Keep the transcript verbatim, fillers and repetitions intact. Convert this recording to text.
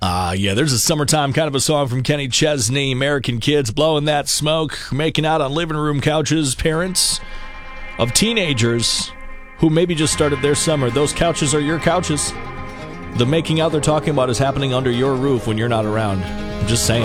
Uh, yeah, there's a summertime kind of a song from Kenny Chesney. American kids blowing that smoke, making out on living room couches. Parents of teenagers who maybe just started their summer. Those couches are your couches. The making out they're talking about is happening under your roof when you're not around. I'm just saying.